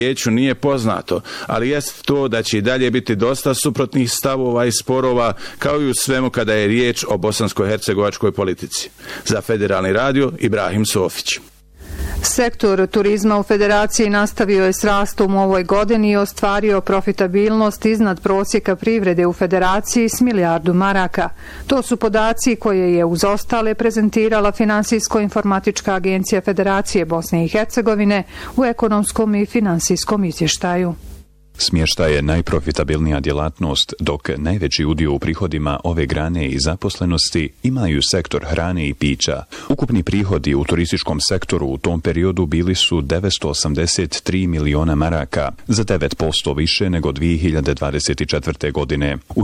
Vijeću nije poznato, ali jest to da će i dalje biti dosta suprotnih stavova i sporova, kao i u svemu kada je riječ o bosansko-hercegovačkoj politici. Za Federalni radio, Ibrahim Sofić. Sektor turizma u Federaciji nastavio je s rastom u ovoj godini i ostvario profitabilnost iznad prosjeka privrede u Federaciji s milijardu maraka. To su podaci koje je uz ostale prezentirala Finansijsko-informatička agencija Federacije Bosne i Hercegovine u ekonomskom i finansijskom izvještaju. Smještaj je najprofitabilnija djelatnost, dok najveći udio u prihodima ove grane i zaposlenosti imaju sektor hrane i pića. Ukupni prihodi u turističkom sektoru u tom periodu bili su 983 miliona maraka, za 9% više nego 2024. godine. U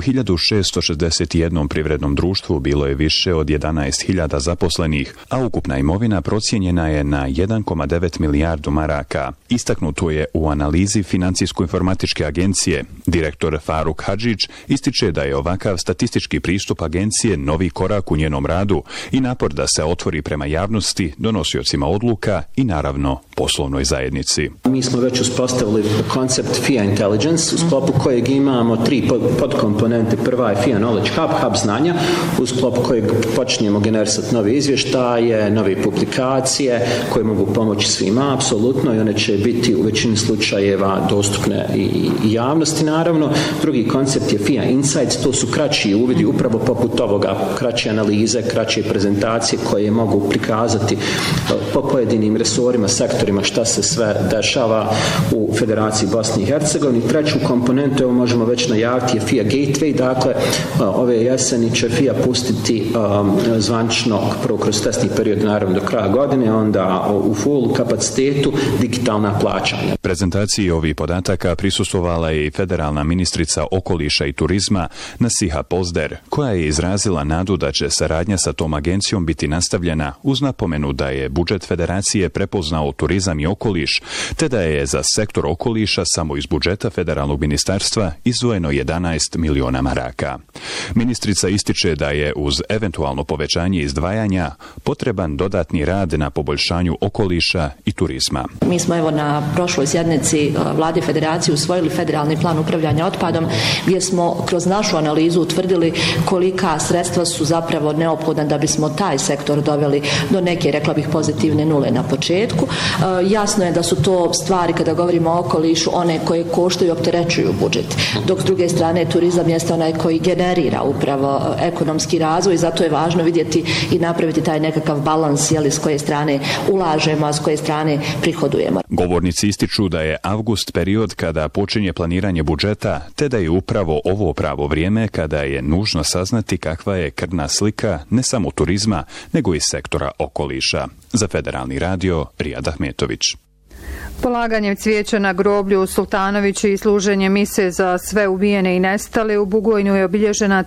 1661 privrednom društvu bilo je više od 11.000 zaposlenih, a ukupna imovina procijenjena je na 1,9 milijardu maraka. Istaknuto je u analizi Financijsko-informatičke agencije. Direktor Faruk Hadžić ističe da je ovakav statistički pristup agencije novi korak u njenom radu i napor da se otvori prema javnosti, donosiocima odluka i naravno poslovnoj zajednici. Mi smo već uspostavili koncept FIA Intelligence, u sklopu kojeg imamo 3 podkomponente. Prva je FIA Knowledge Hub, hub znanja, u sklopu kojeg počinjemo generisati nove izvještaje, nove publikacije koje mogu pomoći svima, apsolutno, i one će biti u većini slučajeva dostupne i javnosti, naravno. Drugi koncept je FIA Insights, to su kraći uvidi, upravo poput ovoga, kraće analize, kraće prezentacije koje mogu prikazati po pojedinim resorima, sektorima šta se sve dešava u Federaciji Bosne i Hercegovine. Treću komponentu, evo možemo već najaviti, je FIA Gateway, dakle ove jeseni će FIA pustiti zvančno prvo kroz testni period, naravno do kraja godine, onda u full kapacitetu digitalna plaćanja. Prezentaciji ovih podataka prisustvovala je i federalna ministrica okoliša i turizma Nasiha Pozder, koja je izrazila nadu da će saradnja sa tom agencijom biti nastavljena uz napomenu da je budžet federacije prepoznao turizam i okoliš, te da je za sektor okoliša samo iz budžeta federalnog ministarstva izdvojeno 11 miliona maraka. Ministrica ističe da je uz eventualno povećanje izdvajanja potreban dodatni rad na poboljšanju okoliša i turizma. Mi smo evo na prošloj sjednici Vlade Federacije usvojili federalni plan upravljanja otpadom, gdje smo kroz našu analizu utvrdili kolika sredstva su zapravo neophodna da bismo taj sektor doveli do neke, rekla bih, pozitivne nule na početku. Jasno je da su to stvari, kada govorimo o okolišu, one koje koštaju i opterećuju budžet. Dok s druge strane turizam jeste onaj koji generira upravo ekonomski razvoj, zato je važno vidjeti i napraviti taj nekakav balans, jeli, s koje strane ulažemo, a s koje strane prihodujemo. Govornici ističu da je avgust period kada počinje planiranje budžeta, te da je upravo ovo pravo vrijeme kada je nužno saznati kakva je krvna slika ne samo turizma, nego i sektora okoliša. Za Federalni radio, Rijad Ahmetović. Polaganjem cvijeća na groblju Sultanovići i služenjem mise za sve ubijene i nestale u Bugojnu je obilježena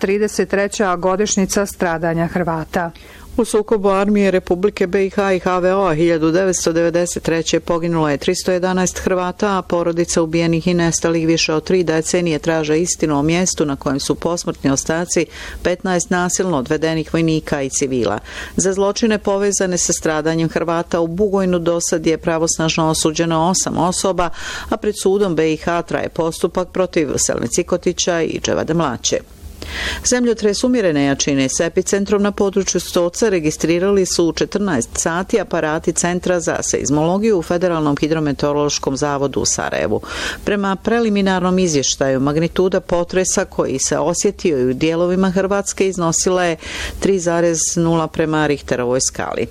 33. godišnjica stradanja Hrvata. U sukobu armije Republike BiH i HVO-a 1993. poginulo je 311 Hrvata, a porodica ubijenih i nestalih više od 3 decenije traže istinu o mjestu na kojem su posmrtni ostaci 15 nasilno odvedenih vojnika i civila. Za zločine povezane sa stradanjem Hrvata u Bugojnu dosad je pravosnažno osuđeno 8 osoba, a pred sudom BiH traje postupak protiv Selme Cikotića i Dževade Mlaće. Zemljotres umjerene jačine s epicentrom na području Stoca registrirali su u 14 sati aparati Centra za seizmologiju u Federalnom hidrometeorološkom zavodu u Sarajevu. Prema preliminarnom izvještaju, magnituda potresa koji se osjetio i u dijelovima Hrvatske iznosila je 3,0 prema Richterovoj skali.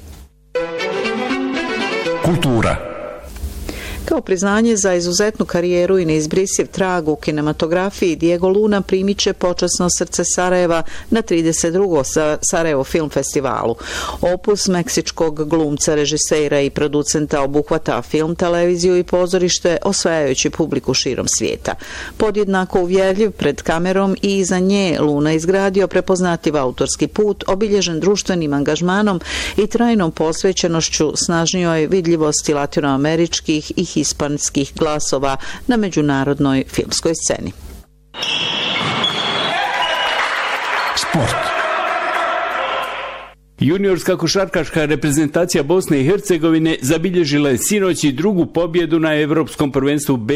Kultura. Kao priznanje za izuzetnu karijeru i neizbrisiv trag u kinematografiji, Diego Luna primit će počasno srce Sarajeva na 32. Sarajevo Film Festivalu. Opus meksičkog glumca, režisera i producenta obuhvata film, televiziju i pozorište, osvajajući publiku širom svijeta. Podjednako uvjerljiv pred kamerom i iza nje Luna izgradio prepoznatljiv autorski put, obilježen društvenim angažmanom i trajnom posvećenošću snažnijoj vidljivosti latinoameričkih i hispanskih glasova na međunarodnoj filmskoj sceni. Sport. Juniorska košarkaška reprezentacija Bosne i Hercegovine zabilježila je sinoć i drugu pobjedu na Evropskom prvenstvu B